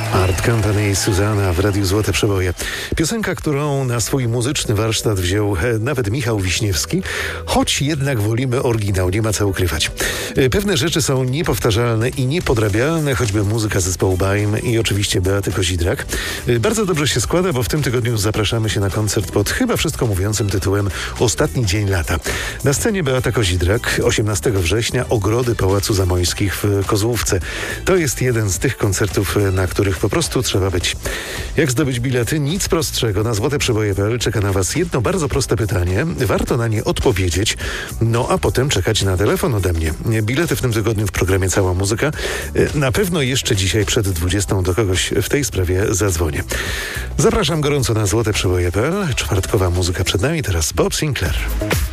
Art Company i Suzanna w Radiu Złote Przeboje. Piosenka, którą na swój muzyczny warsztat wziął nawet Michał Wiśniewski, choć jednak wolimy oryginał, nie ma co ukrywać. Pewne rzeczy są niepowtarzalne i niepodrabialne, choćby muzyka zespołu Baim i oczywiście Beaty Kozidrak. Bardzo dobrze się składa, bo w tym tygodniu zapraszamy się na koncert pod chyba wszystko mówiącym tytułem Ostatni dzień lata. Na scenie Beata Kozidrak 18 września Ogrody Pałacu Zamojskich w Kozłówce. To jest jeden z tych koncertów, na których po prostu trzeba być. Jak zdobyć bilety? Nic prostszego. Na złoteprzeboje.pl czeka na Was jedno bardzo proste pytanie. Warto na nie odpowiedzieć, no a potem czekać na telefon ode mnie. Bilety w tym tygodniu w programie Cała Muzyka. Na pewno jeszcze dzisiaj przed 20 do kogoś w tej sprawie zadzwonię. Zapraszam gorąco na złoteprzeboje.pl. Czwartkowa muzyka przed nami. Teraz Bob Sinclair.